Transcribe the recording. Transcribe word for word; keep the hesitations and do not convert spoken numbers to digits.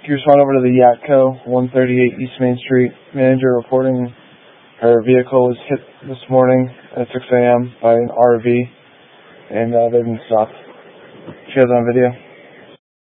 Can you respond over to the Yatco, one thirty-eight East Main Street manager reporting her vehicle was hit this morning at six a.m. by an R V, and uh, they've been stopped. She has on video.